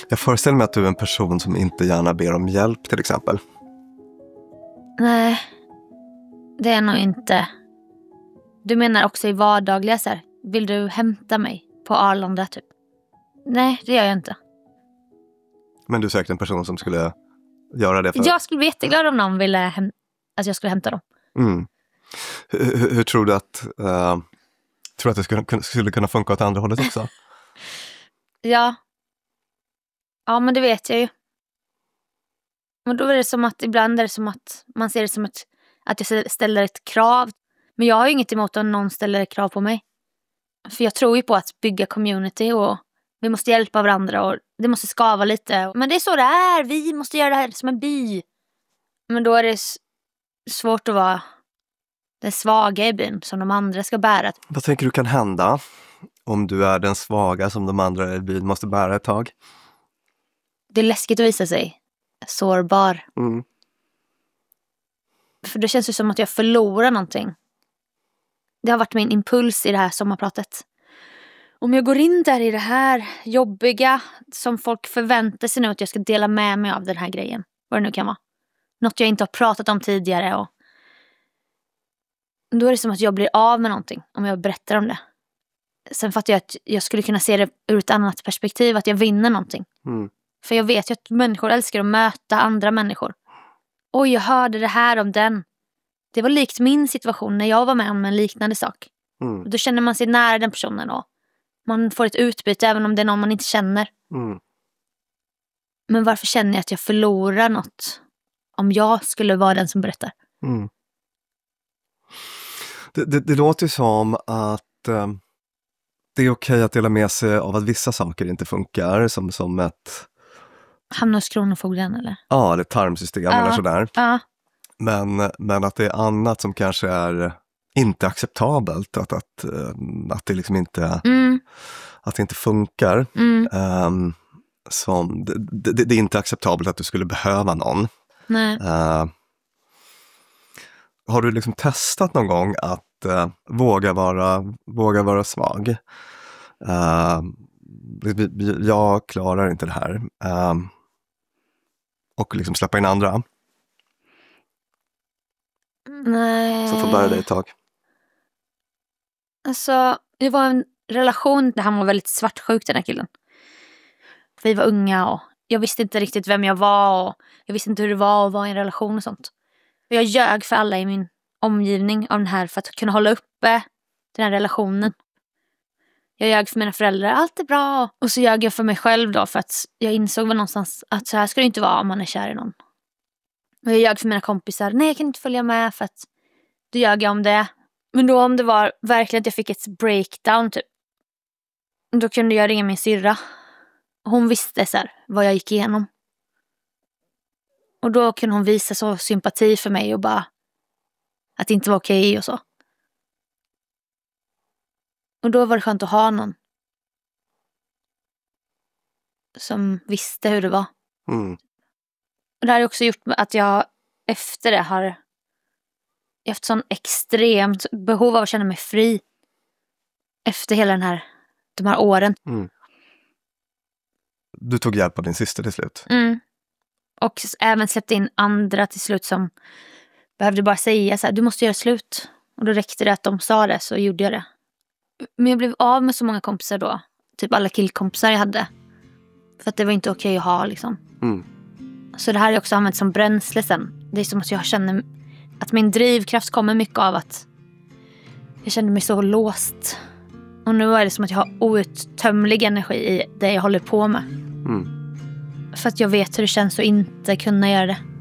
Jag föreställer mig att du är en person som inte gärna ber om hjälp till exempel. Nej, det är nog inte. Du menar också i vardagliga så här, vill du hämta mig på Arlanda typ? Nej, det gör jag inte. Men du är säkert en person som skulle göra det för... Jag skulle bli jätteglad om någon ville att jag skulle hämta dem. Mm. Hur tror du att... tror att det skulle kunna funka åt andra hållet också? Ja, men det vet jag ju. Men då är det som att ibland är det som att man ser det som att jag ställer ett krav. Men jag har ju inget emot om någon ställer krav på mig. För jag tror ju på att bygga community och vi måste hjälpa varandra och det måste skava lite. Men det är så det är, vi måste göra det här som en by. Men då är det svårt att vara den svaga i byn som de andra ska bära. Vad tänker du kan hända om du är den svaga som de andra i byn måste bära ett tag? Det är läskigt att visa sig sårbar. Mm. För det känns ju som att jag förlorar någonting. Det har varit min impuls i det här sommarpratet. Om jag går in där i det här jobbiga som folk förväntar sig nu att jag ska dela med mig av den här grejen. Vad det nu kan vara. Något jag inte har pratat om tidigare. Och då är det som att jag blir av med någonting om jag berättar om det. Sen fattar jag att jag skulle kunna se det ur ett annat perspektiv. Att jag vinner någonting. Mm. För jag vet ju att människor älskar att möta andra människor. Oj, jag hörde det här om den. Det var likt min situation när jag var med om en liknande sak. Mm. Då känner man sig nära den personen och man får ett utbyte även om det är någon man inte känner. Mm. Men varför känner jag att jag förlorar något om jag skulle vara den som berättar? Mm. Det låter ju som att det är okej att dela med sig av att vissa saker inte funkar som ett... Hamnar hos kronofogden eller? Ja, eller tarmsystem eller sådär. Ja. Men att det är annat som kanske är inte acceptabelt. Att det liksom inte... Att det inte funkar. Det är inte acceptabelt att du skulle behöva någon. Nej. Har du liksom testat någon gång att våga vara svag? Jag klarar inte det här. Och liksom släppa in andra. Nej. Så får bära dig ett tag. Alltså, det var en relation där han var väldigt svartsjuk, den här killen. Vi var unga och jag visste inte riktigt vem jag var och jag visste inte hur det var att vara i en relation och sånt. Och jag ljög för alla i min omgivning av den här för att kunna hålla uppe den här relationen. Jag ljög för mina föräldrar, allt är bra. Och så ljög jag för mig själv då för att jag insåg väl någonstans att så här ska det inte vara om man är kär i någon. Och jag ljög för mina kompisar, nej jag kan inte följa med för att då ljög jag om det. Men då om det var verkligen att jag fick ett breakdown typ. Då kunde jag ringa min syrra. Hon visste så här, vad jag gick igenom. Och då kunde hon visa så sympati för mig och bara att det inte var okej och så. Och då var det skönt att ha någon som visste hur det var. Mm. Och det har också gjort att jag efter det har haft sån extremt behov av att känna mig fri. Efter hela de här åren. Mm. Du tog hjälp av din syster till slut. Mm. Och även släppte in andra till slut som behövde bara säga så här, du måste göra slut. Och då räckte det att de sa det, så gjorde jag det. Men jag blev av med så många kompisar då. Typ alla killkompisar jag hade. För att det var inte okej att ha liksom. Mm. Så det här är också använt som bränsle sen. Det är som att jag känner att min drivkraft kommer mycket av att jag känner mig så låst. Och nu är det som att jag har outtömlig energi i det jag håller på med. Mm. För att jag vet hur det känns att inte kunna göra det.